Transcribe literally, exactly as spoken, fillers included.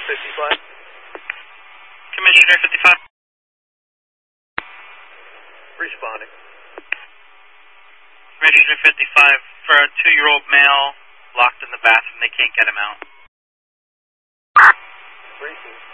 fifty-five. Commissioner fifty-five. Responding. Commissioner fifty-five, for a two-year-old male locked in the bathroom, they can't get him out. Racing.